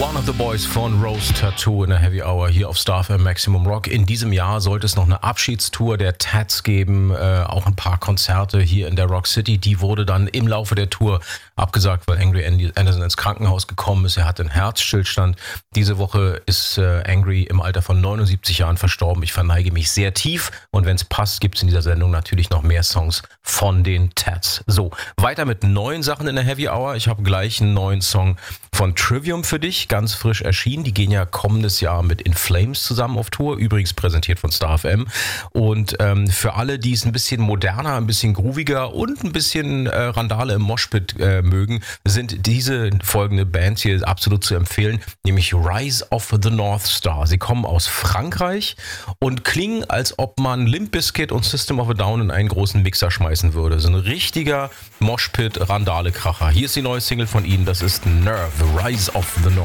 One of the Boys von Rose Tattoo in der Heavy Hour hier auf Star FM Maximum Rock. In diesem Jahr sollte es noch eine Abschiedstour der Tats geben, auch ein paar Konzerte hier in der Rock City. Die wurde dann im Laufe der Tour abgesagt, weil Angry Anderson ins Krankenhaus gekommen ist. Er hat einen Herzstillstand. Diese Woche ist Angry im Alter von 79 Jahren verstorben. Ich verneige mich sehr tief und wenn es passt, gibt es in dieser Sendung natürlich noch mehr Songs von den Tats. So, weiter mit neuen Sachen in der Heavy Hour. Ich habe gleich einen neuen Song von Trivium für dich, ganz frisch erschienen. Die gehen ja kommendes Jahr mit In Flames zusammen auf Tour, übrigens präsentiert von Star FM. Und für alle, die es ein bisschen moderner, ein bisschen grooviger und ein bisschen Randale im Moshpit mögen, sind diese folgende Bands hier absolut zu empfehlen, nämlich Rise of the North Star. Sie kommen aus Frankreich und klingen, als ob man Limp Bizkit und System of a Down in einen großen Mixer schmeißen würde. So ein richtiger Moshpit-Randale-Kracher. Hier ist die neue Single von ihnen, das ist Nerve, Rise of the North.